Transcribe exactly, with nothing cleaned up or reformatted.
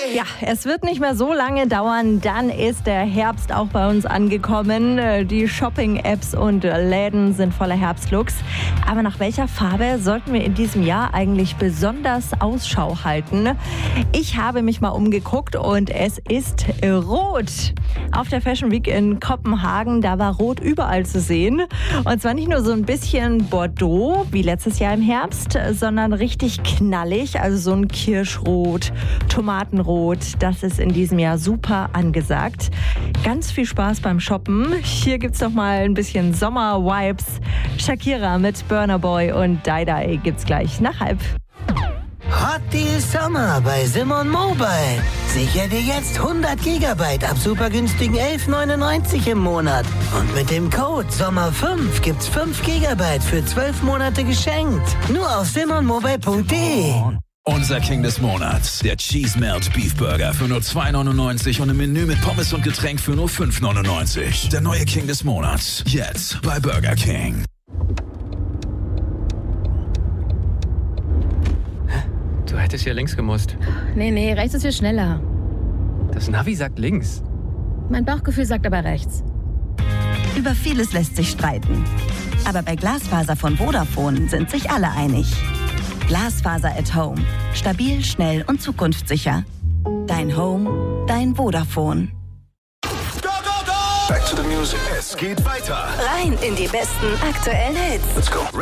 Ja, es wird nicht mehr so lange dauern, dann ist der Herbst auch bei uns angekommen. Die Shopping-Apps und Läden sind voller Herbstlooks. Aber nach welcher Farbe sollten wir in diesem Jahr eigentlich besonders Ausschau halten? Ich habe mich mal umgeguckt und es ist Rot. Auf der Fashion Week in Kopenhagen, da war Rot überall zu sehen. Und zwar nicht nur so ein bisschen Bordeaux, wie letztes Jahr im Herbst, sondern richtig knallig, also so ein Kirschrot, Tomatenrot. Das ist in diesem Jahr super angesagt. Ganz viel Spaß beim Shoppen. Hier gibt's noch mal ein bisschen Sommer-Vibes. Shakira mit Burna Boy und Die Die gibt's gleich nach halb. Hot Deal Sommer bei Simon Mobile. Sicher dir jetzt hundert Gigabyte ab super günstigen elf neunundneunzig im Monat. Und mit dem Code Sommer fünf gibt's fünf Gigabyte für zwölf Monate geschenkt. Nur auf simon mobile punkt de. Unser King des Monats, der Cheese Melt Beef Burger für nur zwei neunundneunzig und im Menü mit Pommes und Getränk für nur fünf neunundneunzig. Der neue King des Monats, jetzt bei Burger King. Du hättest hier links gemusst. Nee, nee, rechts ist hier schneller. Das Navi sagt links. Mein Bauchgefühl sagt aber rechts. Über vieles lässt sich streiten. Aber bei Glasfaser von Vodafone sind sich alle einig. Glasfaser at Home. Stabil, schnell und zukunftssicher. Dein Home, dein Vodafone. Go, go, go! Back to the music. Es geht weiter. Rein in die besten aktuellen Hits. Let's go.